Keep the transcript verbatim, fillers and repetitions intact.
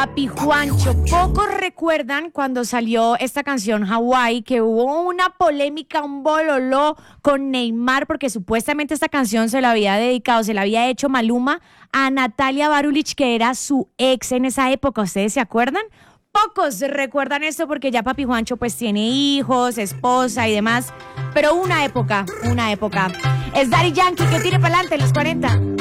Papi Juancho, pocos recuerdan cuando salió esta canción Hawaii, que hubo una polémica, un bololó con Neymar, porque supuestamente esta canción se la había dedicado, se la había hecho Maluma a Natalia Barulich, que era su ex en esa época. ¿Ustedes se acuerdan? Pocos recuerdan esto porque ya Papi Juancho pues tiene hijos, esposa y demás. Pero una época, una época. Es Daddy Yankee que tire para adelante en los cuarenta.